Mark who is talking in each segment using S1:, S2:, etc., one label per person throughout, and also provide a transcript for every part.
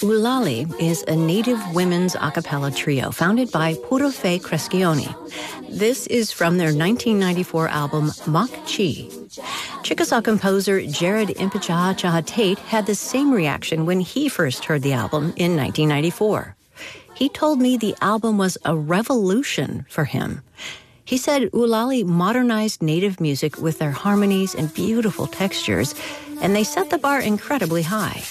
S1: Ulali is a native women's a cappella trio founded by Pura Fé Crescioni. This is from their 1994 album, Mak Chi. Chickasaw composer Jared Impichaha Tate had the same reaction when he first heard the album in 1994. He told me the album was a revolution for him. He said Ulali modernized native music with their harmonies and beautiful textures, and they set the bar incredibly high.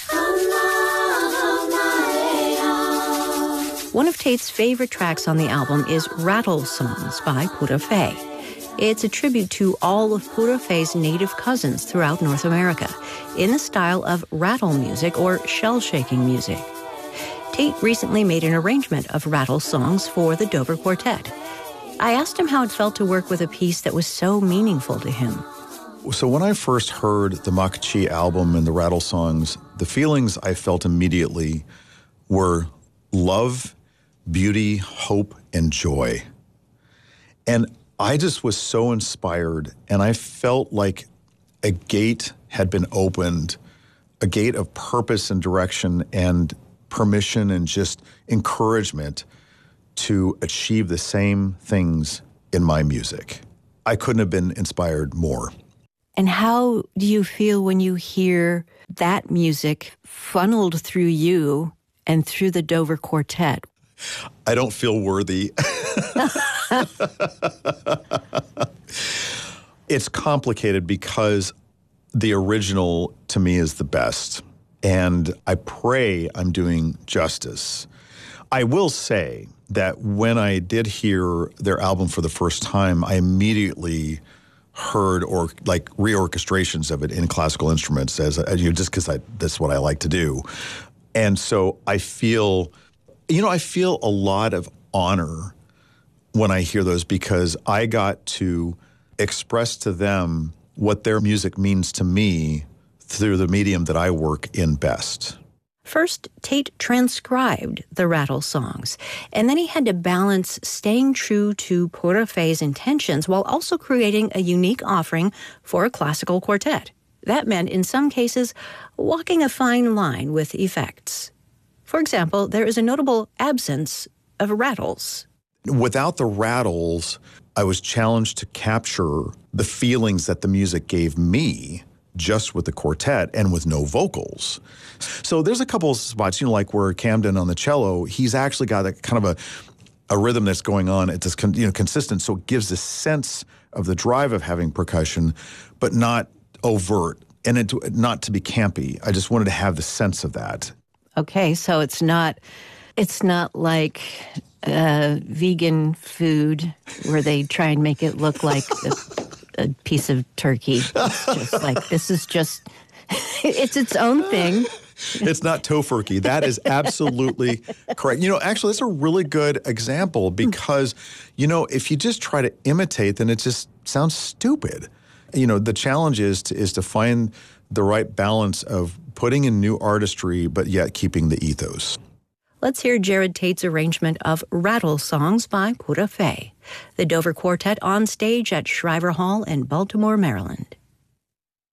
S1: One of Tate's favorite tracks on the album is Rattle Songs by Pura Fé. It's a tribute to all of Pura Fé's native cousins throughout North America in the style of rattle music or shell-shaking music. Tate recently made an arrangement of Rattle Songs for the Dover Quartet. I asked him how it felt to work with a piece that was so meaningful to him.
S2: So when I first heard the Mak Chi album and the Rattle Songs, the feelings I felt immediately were love, beauty, hope, and joy. And I just was so inspired, and I felt like a gate had been opened, a gate of purpose and direction and permission and just encouragement to achieve the same things in my music. I couldn't have been inspired more.
S1: And how do you feel when you hear that music funneled through you and through the Dover Quartet?
S2: I don't feel worthy. It's complicated because the original, to me, is the best. And I pray I'm doing justice. I will say that when I did hear their album for the first time, I immediately heard reorchestrations of it in classical instruments just because that's what I like to do. And so I feel a lot of honor when I hear those because I got to express to them what their music means to me through the medium that I work in best.
S1: First, Tate transcribed the Rattle Songs, and then he had to balance staying true to Pura Fé's intentions while also creating a unique offering for a classical quartet. That meant, in some cases, walking a fine line with effects. For example, there is a notable absence of rattles.
S2: Without the rattles, I was challenged to capture the feelings that the music gave me just with the quartet and with no vocals. So there's a couple of spots, like where Camden on the cello, he's actually got a kind of a rhythm that's going on. It's consistent, so it gives a sense of the drive of having percussion, but not overt, and not to be campy. I just wanted to have the sense of that.
S1: Okay, so it's not like vegan food where they try and make it look like a piece of turkey. It's just like, this is just, it's its own thing.
S2: It's not tofurkey. That is absolutely correct. Actually, that's a really good example because, if you just try to imitate, then it just sounds stupid. The challenge is to find the right balance of putting in new artistry, but yet keeping the ethos.
S1: Let's hear Jared Tate's arrangement of Rattle Songs by Pura Fé, the Dover Quartet on stage at Shriver Hall in Baltimore, Maryland.